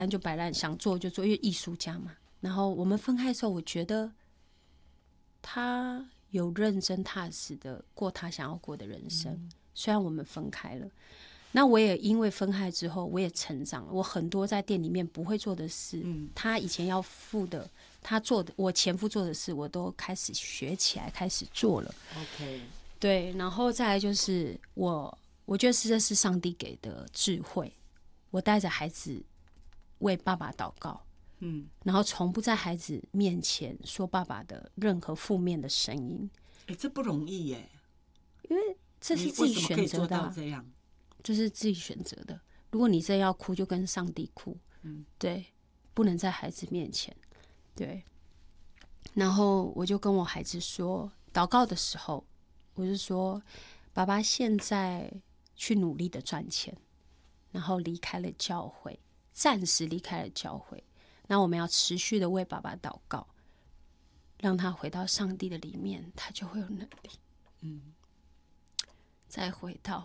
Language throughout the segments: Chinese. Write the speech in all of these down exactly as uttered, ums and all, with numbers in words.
就摆烂，想做就做，因为艺术家嘛。然后我们分开的时候，我觉得他有认真踏实的过他想要过的人生，嗯、虽然我们分开了。那我也因为分开之后，我也成长了。我很多在店里面不会做的事，嗯、他以前要付的，他做的，我前夫做的事，我都开始学起来，开始做了。 OK， 对，然后再来就是我，我觉得是这是上帝给的智慧。我带着孩子为爸爸祷告，嗯，然后从不在孩子面前说爸爸的任何负面的声音。 哎，这不容易耶， 因为这是自己选择的、啊， 这样这是自己选择的。如果你真要哭，就跟上帝哭，嗯，对，不能在孩子面前，对。然后我就跟我孩子说，祷告的时候，我就说，爸爸现在去努力的赚钱，然后离开了教会，暂时离开了教会。那我们要持续的为爸爸祷告，让他回到上帝的里面，他就会有能力。嗯，再回到。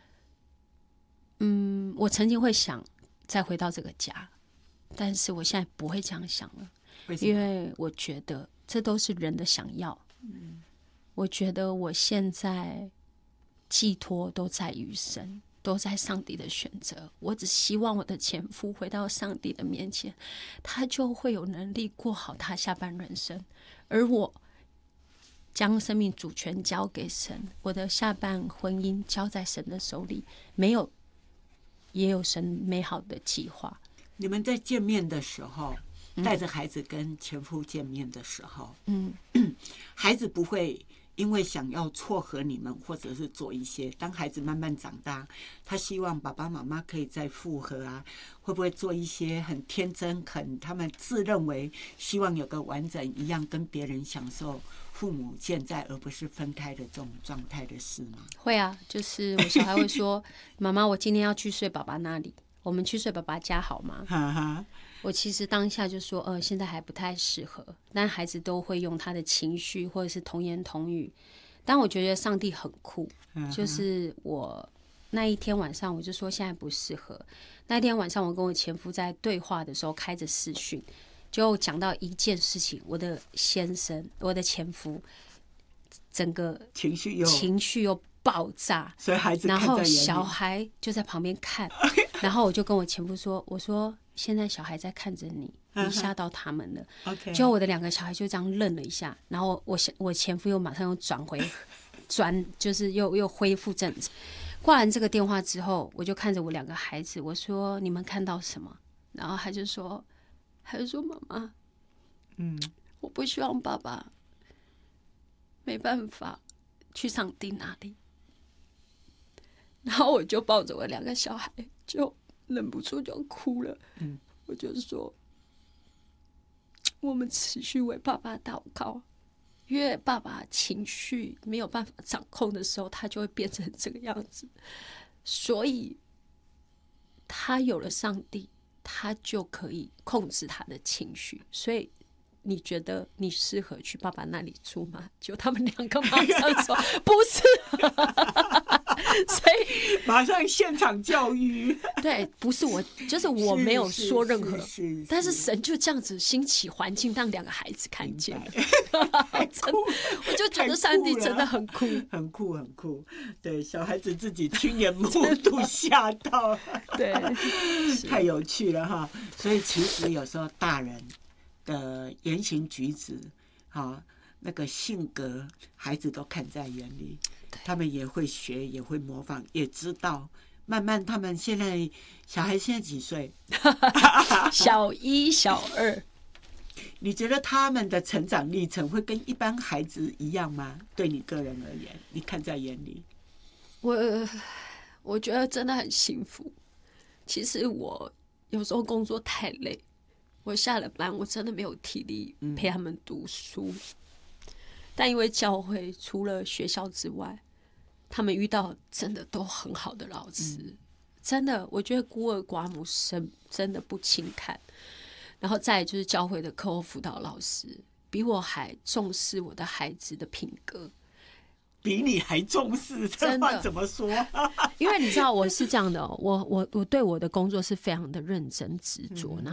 嗯，我曾经会想再回到这个家，但是我现在不会这样想了，因为我觉得这都是人的想要。嗯，我觉得我现在寄托都在于神，都在上帝的选择。我只希望我的前夫回到上帝的面前，他就会有能力过好他下半人生，而我将生命主权交给神，我的下半婚姻交在神的手里，没有。也有神美好的计划。 你们在见面的时候，带着孩子跟前夫见面的时候，嗯，孩子不会因为想要撮合你们，或者是做一些，当孩子慢慢长大，他希望爸爸妈妈可以再复合啊，会不会做一些很天真、很他们自认为希望有个完整一样，跟别人享受父母健在而不是分开的这种状态的事吗？ 会啊，就是我小孩会说妈妈我今天要去睡爸爸那里，我们去睡爸爸家好吗？我其实当下就说呃，现在还不太适合，但孩子都会用他的情绪或者是童言童语。但我觉得上帝很酷，就是我那一天晚上我就说现在不适合。那一天晚上我跟我前夫在对话的时候开着视讯，就讲到一件事情，我的先生，我的前夫，整个情绪又情绪又爆炸， 所以孩子看在眼里， 然后小孩就在旁边看，然后我就跟我前夫说：“我说现在小孩在看着你，你吓到他们了。” OK， 就我的两个小孩就这样愣了一下，然后我我前夫又马上又转回转，就是又又恢复正常。挂完这个电话之后，我就看着我两个孩子，我说：“你们看到什么？”然后他就说。还是说妈妈，嗯，我不希望爸爸没办法去上帝那里。然后我就抱着我两个小孩，就忍不住就哭了。嗯，我就说，我们持续为爸爸祷告，因为爸爸情绪没有办法掌控的时候，他就会变成这个样子。所以，他有了上帝。他就可以控制他的情绪，所以你觉得你适合去爸爸那里住吗？就他们两个马上说不适合，所以马上现场教育。 对，不是我，就是我没有说任何， 是是是是， 但是神就这样子兴起环境，让两个孩子看见了。真，我就觉得上帝真的很酷， 很酷，很酷。对，小孩子自己亲眼目睹，吓到， 对， 太有趣了哈。所以其实有时候大人的言行举止，哈，那个性格，孩子都看在眼里，他们也会学，也会模仿，也知道。慢慢，他们现在小孩现在几岁？ 小一、小二。 你觉得他们的成长历程会跟一般孩子一样吗？对你个人而言，你看在眼里？ 我我觉得真的很幸福。其实我有时候工作太累，我下了班我真的没有体力陪他们读书。嗯、但因为教会除了学校之外，他们遇到真的都很好的老师，嗯、真的，我觉得孤儿寡母生真的不轻看。然后再来就是教会的课后辅导老师，比我还重视我的孩子的品格。 比你还重视，这话怎么说？ 因为你知道我是这样的、哦，我我我对我的工作是非常的认真执着，嗯、然